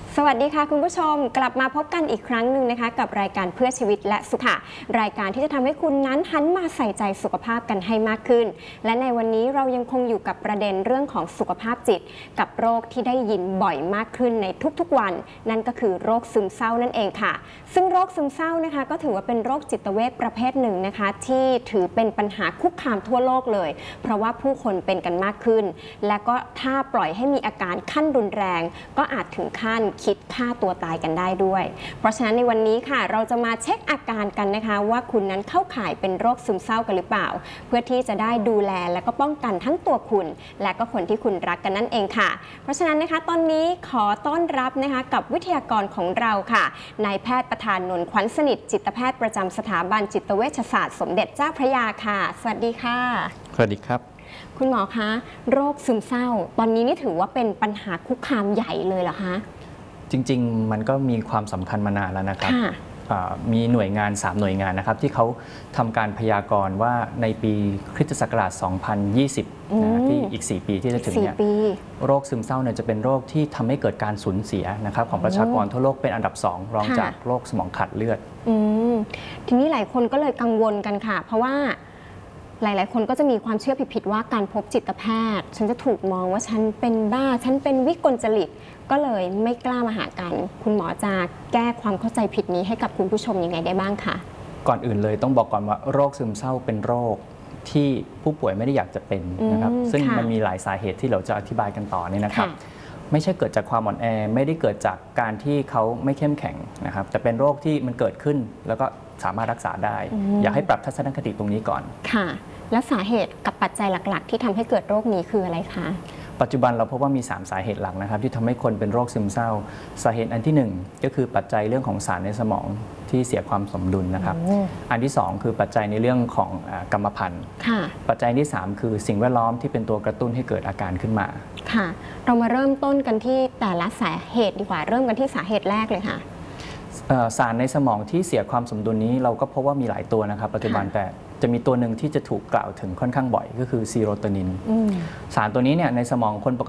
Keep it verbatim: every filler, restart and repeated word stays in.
สวัสดีค่ะคุณผู้ชมกลับมาพบกันอีกครั้งหนึ่งนะคะกับรายการเพื่อชีวิตและสุขรายการที่จะทำให้คุณนั้นหันมาใส่ใจสุขภาพกันให้มากขึ้นและในวันนี้เรายังคงอยู่กับประเด็นเรื่องของสุขภาพจิตกับโรคที่ได้ยินบ่อยมากขึ้นในทุกๆวันนั่นก็คือโรคซึมเศร้านั่นเองค่ะซึ่งโรคซึมเศร้านะคะก็ถือว่าเป็นโรคจิตเวชประเภทหนึ่งนะคะที่ถือเป็นปัญหาคุกคามทั่วโลกเลยเพราะว่าผู้คนเป็นกันมากขึ้นและก็ถ้าปล่อยให้มีอาการขั้นรุนแรงก็อาจถึงขั้นคิดฆ่าตัวตายกันได้ด้วยเพราะฉะนั้นในวันนี้ค่ะเราจะมาเช็คอาการกันนะคะว่าคุณนั้นเข้าข่ายเป็นโรคซึมเศร้ากันหรือเปล่าเพื่อที่จะได้ดูแลและก็ป้องกันทั้งตัวคุณและก็คนที่คุณรักกันนั่นเองค่ะเพราะฉะนั้นนะคะตอนนี้ขอต้อนรับนะคะกับวิทยากรของเราค่ะนายแพทย์ประธานนนท์ขวัญสนิทจิตแพทย์ประจำสถาบันจิตเวชศาสตร์สมเด็จเจ้าพระยาค่ะสวัสดีค่ะสวัสดีครับคุณหมอคะโรคซึมเศร้าตอนนี้นี่ถือว่าเป็นปัญหาคุกคามใหญ่เลยเหรอคะจริงๆมันก็มีความสำคัญมานานแล้วนะครับมีหน่วยงานสามหน่วยงานนะครับที่เขาทำการพยากรณ์ว่าในปีคริสตศักราชสองพันยี่สิบนะที่อีกสี่ปีที่จะถึงเนี่ยโรคซึมเศร้าเนี่ยจะเป็นโรคที่ทำให้เกิดการสูญเสียนะครับของประชากรทั่วโลกเป็นอันดับสองรองจากโรคสมองขาดเลือดทีนี้หลายคนก็เลยกังวลกันค่ะเพราะว่าหลายๆคนก็จะมีความเชื่อผิดๆว่าการพบจิตแพทย์ฉันจะถูกมองว่าฉันเป็นบ้าฉันเป็นวิกลจริตก็เลยไม่กล้ามาหากันคุณหมอจะแก้ความเข้าใจผิดนี้ให้กับคุณผู้ชมยังไงได้บ้างคะก่อนอื่นเลยต้องบอกก่อนว่าโรคซึมเศร้าเป็นโรคที่ผู้ป่วยไม่ได้อยากจะเป็นนะครับซึ่งมันมีหลายสาเหตุที่เราจะอธิบายกันต่อนี่นะครับไม่ใช่เกิดจากความอ่อนแอไม่ได้เกิดจากการที่เขาไม่เข้มแข็งนะครับแต่เป็นโรคที่มันเกิดขึ้นแล้วก็สามารถรักษาได้อยากให้ปรับทัศนคติตรงนี้ก่อนค่ะและสาเหตุกับปัจจัยหลักๆที่ทำให้เกิดโรคนี้คืออะไรคะปัจจุบันเราพบว่ามีสามสาเหตุหลักนะครับที่ทำให้คนเป็นโรคซึมเศร้าสาเหตุอันที่หนึ่งก็คือปัจจัยเรื่องของสารในสมองที่เสียความสมดุลนะครับอันที่สองคือปัจจัยในเรื่องของกรรมพันธุ์ปัจจัยที่สามคือสิ่งแวดล้อมที่เป็นตัวกระตุ้นให้เกิดอาการขึ้นมาค่ะเรามาเริ่มต้นกันที่แต่ละสาเหตุดีกว่าเริ่มกันที่สาเหตุแรกเลยค่ะสารในสมองที่เสียความสมดุลนี้เราก็พบว่ามีหลายตัวนะครับปัจจุบันแต่จะมีตัวหนึ่งที่จะถูกกล่าวถึงค่อนข้างบ่อยก็คือซีโรโทนินสารตัวนี้เนี่ยในสมองคนปก